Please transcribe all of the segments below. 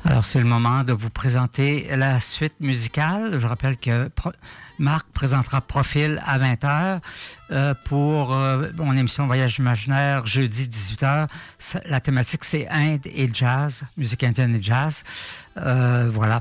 Alors, c'est le moment de vous présenter la suite musicale. Je rappelle que Marc présentera Profil à 20h pour mon émission Voyage imaginaire, jeudi 18h. La thématique, c'est Inde et jazz, musique indienne et jazz. Voilà.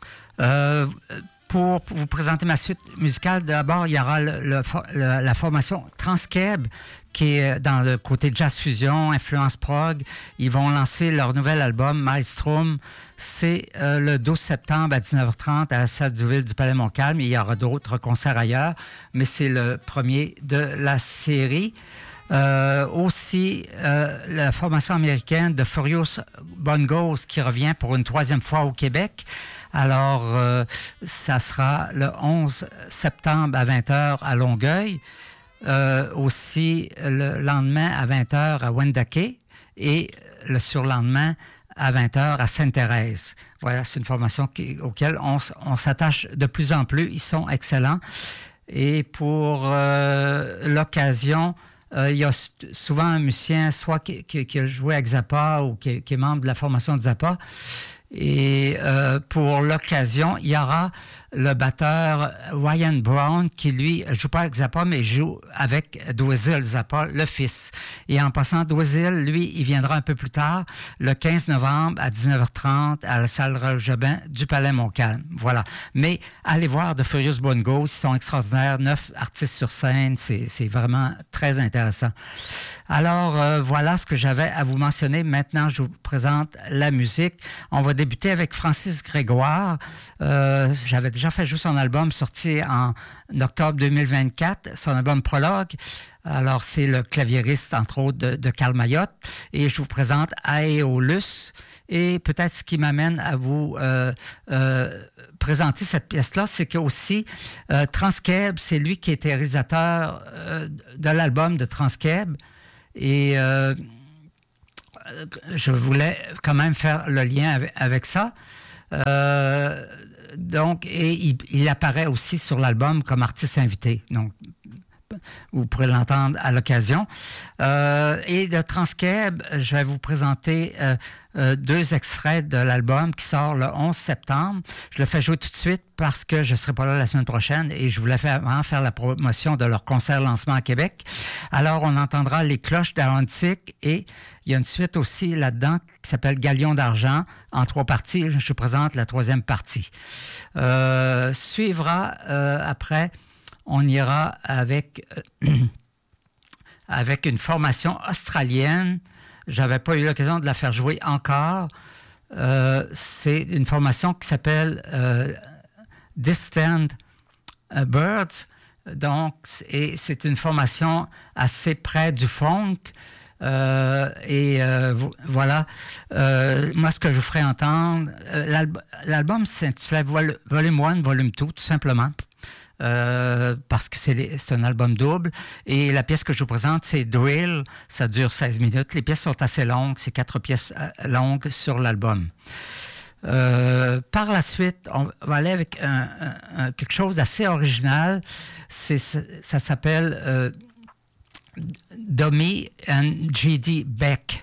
Pour vous présenter ma suite musicale, d'abord, il y aura la formation Transkeb, qui est dans le côté jazz fusion, influence prog. Ils vont lancer leur nouvel album, Maelstrom. C'est le 12 septembre à 19h30 à la salle de ville du Palais Montcalm. Il y aura d'autres concerts ailleurs, mais c'est le premier de la série. Aussi, la formation américaine de Furious Bongos qui revient pour une troisième fois au Québec. Alors, ça sera le 11 septembre à 20h à Longueuil. Aussi, le lendemain à 20h à Wendake et le surlendemain à 20h à Sainte-Thérèse. Voilà, c'est une formation auquel on s'attache de plus en plus. Ils sont excellents. Et pour l'occasion, il y a souvent un musicien, soit qui a joué avec Zappa ou qui est membre de la formation de Zappa. Et pour l'occasion, il y aura le batteur Ryan Brown qui, lui, joue pas avec Zappa, mais joue avec Dweezil Zappa, le fils. Et en passant, Dweezil, lui, il viendra un peu plus tard, le 15 novembre à 19h30 à la salle Roger-Jobin du Palais Montcalm. Voilà. Mais allez voir The Furious Bongos, ils sont extraordinaires, 9 artistes sur scène, c'est vraiment très intéressant. Alors, voilà ce que j'avais à vous mentionner. Maintenant, je vous présente la musique. On va débuter avec Francis Grégoire. J'avais déjà fait jouer son album sorti en octobre 2024, son album Prologue. Alors, c'est le claviériste, entre autres, de Karl Mayotte. Et je vous présente Aeolus. Et peut-être ce qui m'amène à vous présenter cette pièce-là, c'est que aussi Transkeb, c'est lui qui était réalisateur de l'album de Transkeb. Et je voulais quand même faire le lien avec ça. Donc, et il apparaît aussi sur l'album comme artiste invité. Donc, vous pourrez l'entendre à l'occasion. Et de Transkeb, je vais vous présenter 2 extraits de l'album qui sort le 11 septembre. Je le fais jouer tout de suite parce que je ne serai pas là la semaine prochaine et je voulais vraiment faire la promotion de leur concert lancement à Québec. Alors, on entendra les cloches d'Arontic et il y a une suite aussi là-dedans qui s'appelle Galion d'argent en 3 parties. Je présente la 3e partie. Suivra après... On ira avec une formation australienne. J'avais pas eu l'occasion de la faire jouer encore. C'est une formation qui s'appelle Distant Birds. Donc, et c'est une formation assez près du funk. Voilà. Moi, ce que je vous ferai entendre, l'album s'intitule Volume 1, Volume 2, tout simplement. Parce que c'est un album double. Et la pièce que je vous présente, c'est Drill. Ça dure 16 minutes. Les pièces sont assez longues. C'est 4 pièces longues sur l'album. Par la suite, on va aller avec quelque chose d'assez original. Ça s'appelle Domi and J.D. Beck.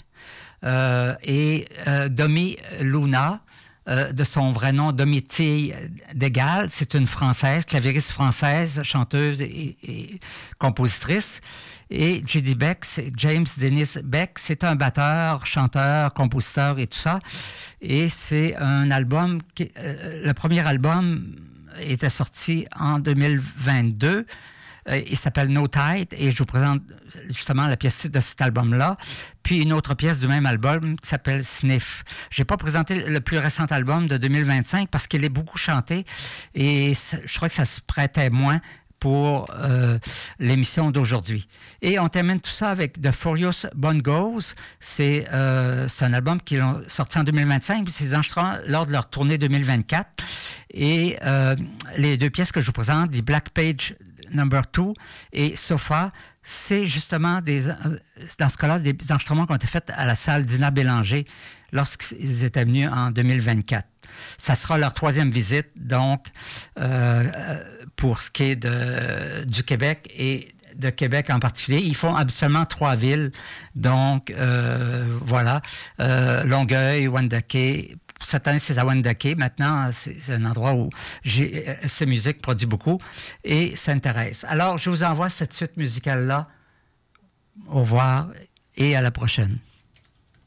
Domi Luna, de son vrai nom, Domitille Desgales. C'est une Française, claviériste française, chanteuse et compositrice. Et J.D. Beck, c'est James Dennis Beck, c'est un batteur, chanteur, compositeur et tout ça. Et c'est un album, le premier album était sorti en 2022. Il s'appelle No Tide et je vous présente justement la pièce de cet album-là. Puis une autre pièce du même album qui s'appelle Sniff. J'ai pas présenté le plus récent album de 2025 parce qu'il est beaucoup chanté et je crois que ça se prêtait moins pour l'émission d'aujourd'hui. Et on termine tout ça avec The Furious Bongos. C'est un album qu'ils ont sorti en 2025, puis c'est enregistré lors de leur tournée 2024. Et les 2 pièces que je vous présente, The Black Page Number 2 et Sofa, c'est justement dans ce cas-là, des enregistrements qui ont été faits à la salle Dina Bélanger lorsqu'ils étaient venus en 2024. Ça sera leur 3e visite, donc, pour ce qui est du Québec et de Québec en particulier. Ils font habituellement 3 villes, donc, voilà, Longueuil, Wendake, cette année, c'est à Wendake. Maintenant, c'est un endroit où ces musiques produit beaucoup et s'intéresse. Alors, je vous envoie cette suite musicale-là. Au revoir et à la prochaine.